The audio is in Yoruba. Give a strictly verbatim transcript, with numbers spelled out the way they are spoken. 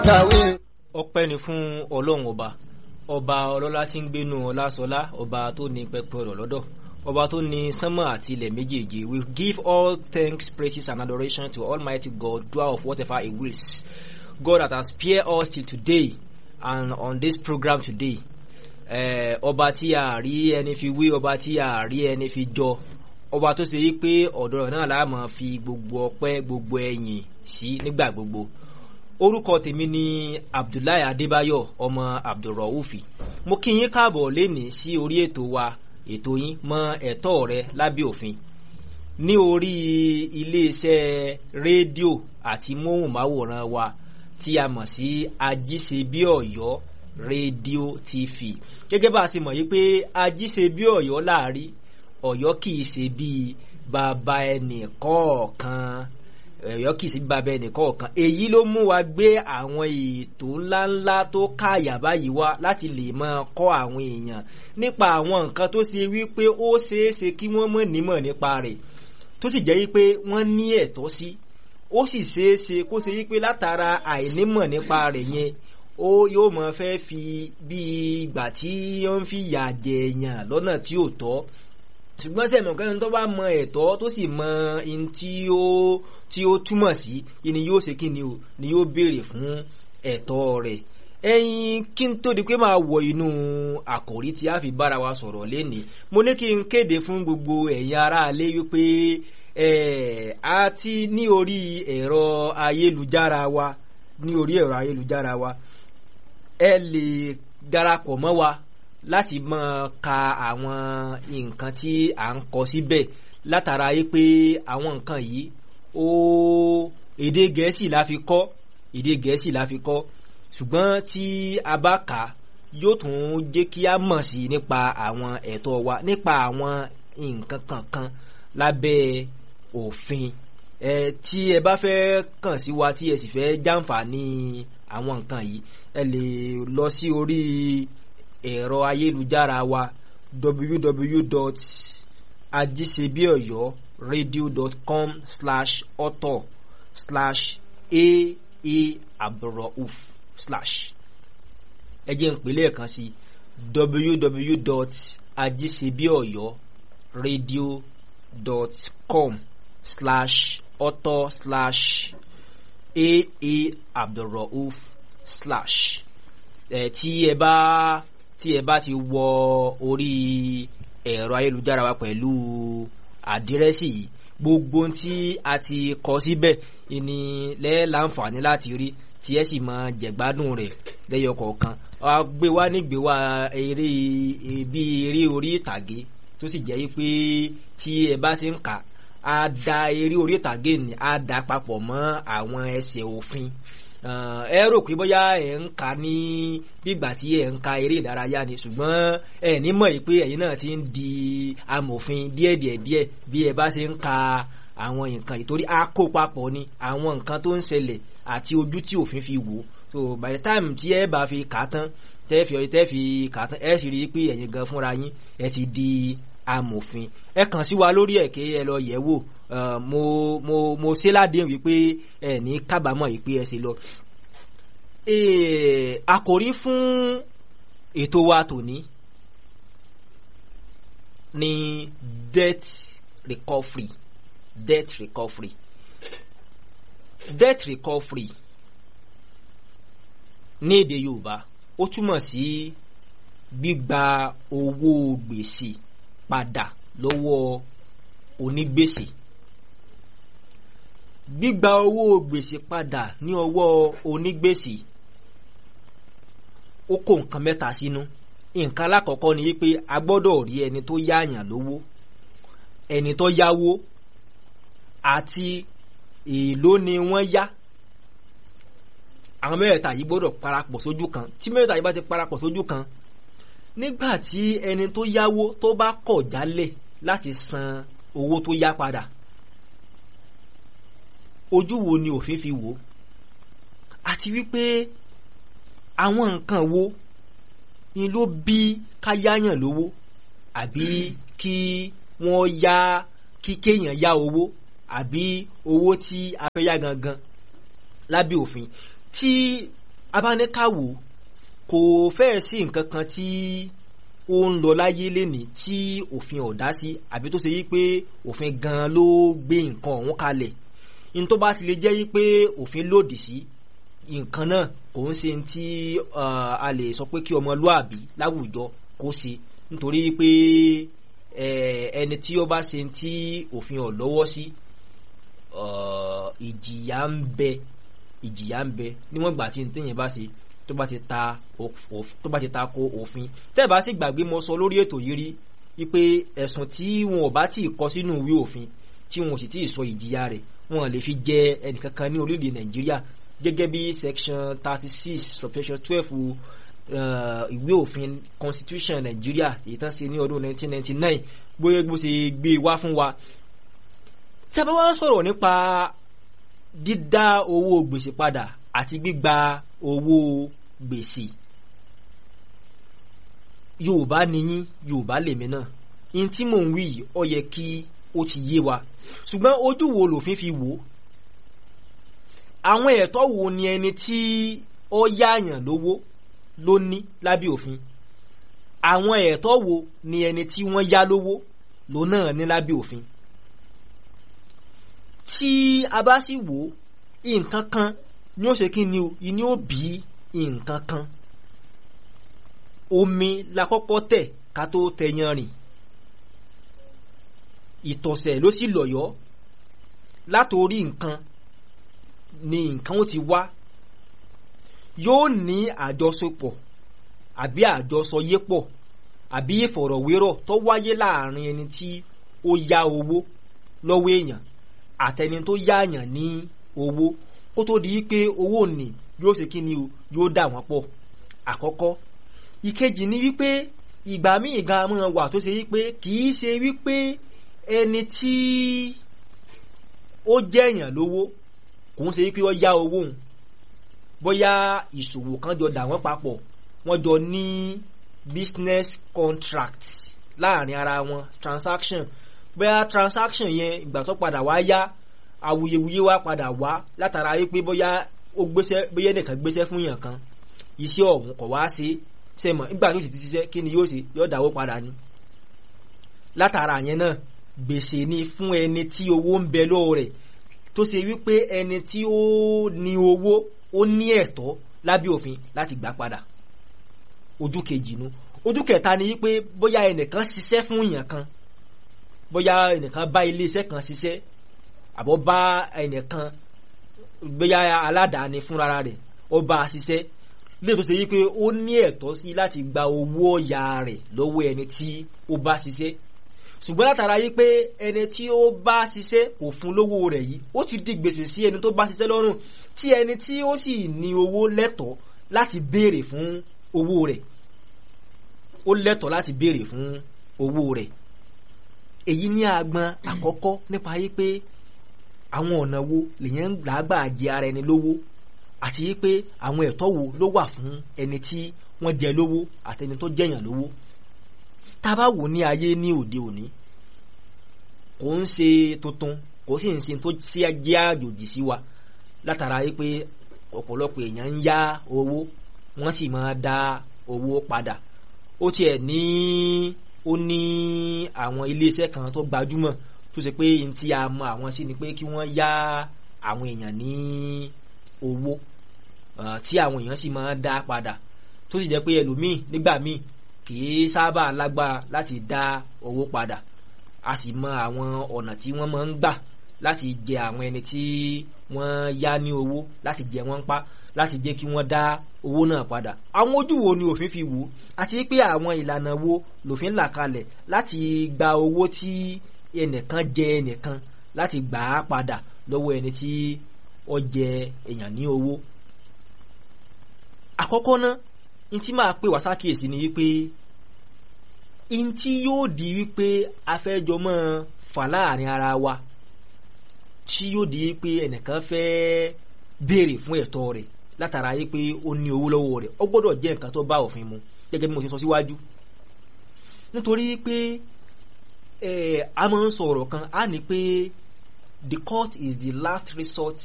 ọpẹ́ ni fún Ọlọ́run ọba ọba ọlọ́lá tí ń gbénu ọlásọlá ọba tó ní pẹpẹ ọ̀rọ̀ lọ́dọ̀ ọba tó ní sánmọ̀ àti ilẹ̀ méjèèjì. We give all thanks, praises and adoration to Almighty God, doer of whatever He wills. God that has spared us till today and on this program today. Ọba tí a rí ẹni fi wí, ọba tí a rí ẹni fi jọ, ọba tó ṣe yí pé ọ̀dọ̀ rẹ̀ náà la máa fi gbogbo ọpẹ́ gbogbo ẹ̀yìn sí nígbà gbogbo. Orúkọ tèmi ni Abdullahi Adébáyọ̀ ọmọ Abdulraufi. Mo kí yín káàbọ̀ lénìí sí orí ètò wa, ètò yín mọ ẹ̀tọ́ rẹ lábẹ́ òfin, ní orí iléeṣẹ́ rédíò àti móhùnmáwòrán wa tí a mọ̀ sí Ajíṣebíọ̀yọ́ rédíò T V. Gẹ́gẹ́ bá a ṣe mọ̀ yí pé Ajíṣebíọ̀yọ́ láàrí Ọ̀yọ́ kì í ṣe bíi bàbá ẹnì kọ̀ọ̀kan. Ọ̀yọ́ kì í sí bàbá ẹnì kọ̀ọ̀kan. Èyí ló mú wa gbé àwọn ètò ńláńlá tó káyà báyìí wá láti lè máa kọ́ àwọn èèyàn nípa àwọn nǹkan tó ṣe wípé ó ṣeéṣe kí wọ́n mọ̀ nímọ̀ nípa rẹ̀, tó sì jẹ́ wípé wọ́n ní ẹ̀tọ́ sí. Ó sì ṣeéṣe kó ṣe wípé látara àìnímọ̀ nípa rẹ̀ yẹn ó yóò mọ̀ fẹ́ fi bí ìgbà tí wọ́n fi yà jẹ èèyàn lọ́nà tí ò tọ́. Ṣùgbọ́n sẹ́mi kan tó bá mọ ẹ̀tọ́ tó sì mọ in tí ó tí ó túmọ̀ sí, ni yóò ṣe kí ni o ni yóò béèrè fún ẹ̀tọ́ rẹ̀. Ẹ̀yin kí n tó di pé máa wọ inú àkòrí tí a fi bára wa sọ̀rọ̀ lénìí, mo ní kí n kéde fún gbogbo ẹ̀yin aráalé wípé ẹ̀ a ti ní orí ẹ̀rọ ayélujára wa ní orí ẹ̀rọ ayélujára wa ẹ lè darapọ̀ mọ́ wa láti máa ka àwọn nǹkan tí à ń kọ síbẹ̀, látara yí pé àwọn nǹkan yìí ó èdè Gẹ̀ẹ́sì la fi kọ èdè Gẹ̀ẹ́sì la fi kọ ṣùgbọ́n tí a bá kà yóò tún jẹ́ kí a mọ̀ sí nípa àwọn ẹ̀tọ́ wa, nípa àwọn nǹkan kankan lábẹ́ òfin. ẹ tí ẹ bá fẹ́ kàn sí wa tí ẹ sì fẹ́ jàǹfààní àwọn nǹkan yìí, ẹ lè lọ sí orí ẹ̀rọ ayélujára wa w w w dot ajisebiyoyo radio dot com slash author slash a a abdulrauf slash. ẹ jẹ́ n pè lẹ́ẹ̀kan sí w w w dot ajisebiyoyo radio dot com slash author slash a a abdulrauf slash. ẹ tí ẹ bá tí ẹ bá ti wọ orí ẹ̀rọ ayélujára wa pẹ̀lú àdírẹ́sì yìí, gbogbo tí a ti kọ síbẹ̀ ni lẹ́ láǹfààní láti rí tí ẹ sì máa jẹ̀gbádùn rẹ̀ lẹ́yọ kọ̀ọ̀kan. a gbé wá nígbé wá eré bí eré orí ìtàgé tó sì jẹ́ pé tí ẹ bá ti ń kà á da eré orí ìtàgé ni á da papọ̀ mọ́ àwọn ẹsẹ̀ òfin. ẹ rò pé bóyá ẹ ń ka ní bígbà tí ẹ ń ka eré ìdárayá ni, ṣùgbọ́n ẹ ní mọ̀ pé ẹ̀yin náà ti ń di amòfin díẹ̀díẹ̀díẹ̀ bí ẹ bá ṣe ń ka àwọn nǹkan yìí, torí a kó papọ̀ ni àwọn nǹkan tó ń ṣẹlẹ̀ àti ojú tí òfin fi wò. So by the time tí ẹ bá fi kà tán tẹ́ fi tẹ́ fi kà tán ẹ sì rí i pé ẹ̀yin gan fúnra yín ẹ ti di amòfin. Ẹ kàn sí wa lórí ẹ̀ kí ẹ lọ yẹ̀ wò. Uh, mo mo mo ṣe ládéhùn wípé ẹ ní kábàámọ̀ wípé ẹ ṣe lọ. Àkòrí fún ètò wa tòní ní debt recovery. debt recovery debt recovery ní èdè Yorùbá ó túmọ̀ sí gbígba owó gbèsè padà lọ́wọ́ onígbèsè. Gbígba owó gbèsè padà ní ọwọ́ onígbèsè ó kó nǹkan mẹ́ta sínú. Nǹkan alákọ̀ọ́kọ́ ni wípé a gbọ́dọ̀ rí ẹni tó yáàyàn lówó, ẹni tó yáwó àti èèló ni wọ́n yá. Àwọn mẹ́rẹ̀ẹ̀ta yìí gbọ́dọ̀ parapọ̀ sójú kan. Tí mẹ́rẹ̀ẹ̀ta yìí bá ti parapọ̀ sójú kan, nígbà tí ẹni tó yáwó tó bá kọ̀ jálẹ̀ láti san owó tó yá padà, ojú wo ni òfin fi wò? Àti wípé àwọn nǹkan wo ni ló bí ká yáyàn lówó àbí kí wọ́n yá kí kéèyàn yá owó àbí owó tí a fẹ́ yá gangan lábẹ́ òfin. Tí abáníkàwò kò fẹ́ẹ̀ sí nǹkan kan tí ó ń lọ láyé lénìí tí òfin ò dá sí àbí tó ṣe yí pé òfin gan ló gbé nǹkan ọ̀hún kalẹ̀. ní tó bá ti lè jẹ́ yí pé òfin lòdì sí nǹkan náà kò ń ṣe tí a lè sọ pé kí ọmọlúàbí láwùjọ kó ṣe, nítorí pé ẹni tí ó bá ṣe tí òfin ò lọ́wọ́ sí ìjìyà ń bẹ ìjìyà ń bẹ níwọ̀n ìgbà tí téèyàn bá ṣe tó bá ti ta tó bá ti ta ko òfin. tẹ́ ẹ̀ bá sì gbàgbé mo sọ lórí ètò yìí rí wípé ẹ̀sùn tí wọn ò bá tí ì kọ sínú ìwé òfin tí wọn ò sì tí ì sọ ìjìyà rẹ̀ wọn lè fi jẹ ẹnìkankan ní orílẹ̀-èdè Nàìjíríà gẹ́gẹ́ bí section thirty six subsection twelve ìwé òfin constitution Nàìjíríà èyí tán ṣe ní ọdún nineteen ninety nine bóyá bó ṣe gbé wá fún wa. tí a bá wá sọ̀rọ̀ nípa dídá owó gbèsè padà àti gbígba owó gbèsè, Yorùbá nìyín Yorùbá lèmi náà, in tí mò ń wí yìí ó yẹ kí ó ti yé wa, ṣùgbọ́n ojú wo lòfin fi wò? àwọn ẹ̀tọ́ wo ni ẹni tí ó yáàyàn lówó ló ní lábẹ́ òfin? àwọn ẹ̀tọ́ wo ni ẹni tí wọ́n yá lówó ló náà ní lábẹ́ òfin? tí a bá sì wò nǹkan kan ni ó ṣe kí ni o ni ó bí nǹkan kan. omi la kọ́kọ́ tẹ̀ ká tó tẹyan rìn, ìtọ̀sẹ̀ ló sì lọ̀yọ́. látòrí nǹkan ni nǹkan ó ti wá, yóò ní àjọṣepọ̀ àbí àjọsọyépọ̀ àbí ìfọ̀rọ̀wérọ̀ tó wáyé láàrin ẹni tí ó yá owó lọ́wọ́ èèyàn àtẹni tó yáàyàn ní owó kó tó di pé owó ní yóò ṣe kí ni o yóò dà wọ́n pọ̀. àkọ́kọ́. ìkejì ni wípé ìgbà míì gan mọ́ wà tó ṣe wípé kì í ṣe wípé ẹni tí ó jẹ́yàn lówó kò ń ṣe wípé ó yá owó òun, bóyá ìṣòwò kan jọ dà wọ́n papọ̀, wọ́n jọ ní business contract láàrin ara wọn, transaction. bóyá transaction yẹn ìgbà tó padà wá yá awuyewuye wá padà wá látara wípé bóyá ó gbéṣẹ́ bóyá ẹnìkan gbéṣẹ́ fún yàn kan, iṣẹ́ ọ̀hún kò wá ṣe ṣe mọ̀ nígbà tó sì ti ṣiṣẹ́ kí ni yóò ṣe, yóò dáwó padà ni. látara yẹn náà gbèsè ni fún ẹni tí owó ń bẹ lọ́wọ́ rẹ̀, tó ṣe wípé ẹni tí ó ní owó ó ní ẹ̀tọ́ lábẹ́ òfin láti gbà padà. ojú kejì nu. ojú kẹta ni wípé bóyá ẹnìkan ṣiṣẹ́ fún yàn kan, bóyá ẹnìkan bá iléeṣẹ́ kan ṣiṣẹ́ àbọ̀ bá ẹnìkan bóyá aládàáni fúnra rẹ̀ ó bá a ṣiṣẹ́ lè tó ṣe wípé ó ní ẹ̀tọ́ sí láti gba owó ọ̀yà rẹ̀ lọ́wọ́ ẹni tí ó bá ṣiṣẹ́. ṣùgbọ́n látara yí pé ẹni tí ó bá ṣiṣẹ́ kò fún lówó rẹ̀ yìí, ó ti di gbèsè sí ẹni tó bá ṣiṣẹ́ lọ́rùn, tí ẹni tí ó sì ní owó lẹ́tọ̀ọ́ láti béèrè fún owó rẹ̀, ó lẹ́tọ̀ọ́ láti béèrè fún owó rẹ̀. èyí ní agbọn àkọ́kọ́ nípa yí pé àwọn ọ̀nà wo lèyàn gbàgbà jẹ ara ẹni lówó, àti yí pé àwọn ẹ̀tọ́ wo ló wà fún ẹni tí wọ́n jẹ lówó àtẹni tó jẹyàn lówó. tá a bá wò ní ayé ní òde òní, kò ń ṣe tuntun, kò sì ń ṣe tó ṣe jẹ́ àjòjì sí wa, látara yí pé ọ̀pọ̀lọpọ̀ èèyàn ń yá owó wọ́n sì máa dá owó padà. ó tiẹ̀ ní ó ní àwọn iléeṣẹ́ kan tó gbajúmọ̀ tó ṣe pé n tí a mọ àwọn sí ni pé kí wọ́n yá àwọn èèyàn ní owó tí àwọn èèyàn sì máa dá padà, tó sì jẹ́ pé ẹlòmíì nígbà míì kì í sábà lágbára láti dá owó padà. a sì mọ àwọn ọ̀nà tí wọ́n máa ń gbà láti jẹ àwọn ẹni tí wọ́n yá ní owó, láti jẹ wọ́n pa, láti jẹ́ kí wọ́n dá owó náà padà. àwọn ojú wo ni òfin fi wò, àti pé àwọn ìlànà wo lòfin là kalẹ̀ láti gba owó tí ẹnìkan jẹ ẹnìkan láti gbà á padà lọ́wọ́ ẹni tí ó jẹ èèyàn ní owó. àkọ́kọ́ náà n tí máa pè wá sákìyèsí ni wípé n tí yóò di wípé afẹ́jọ mọ́ fà láàrin ara wa, tí yóò di wípé ẹnìkan fẹ́ béèrè fún ẹ̀tọ́ rẹ̀ látara yí pé ó ní owó lọ́wọ́ rẹ̀, ó gbọ́dọ̀ jẹ́ nǹkan tó bá òfin mu gẹ́gẹ́ bí mo ṣe sọ síwájú. nítorí pé a máa ń sọ ọ̀rọ̀ kan, a ní pé the court is the last resort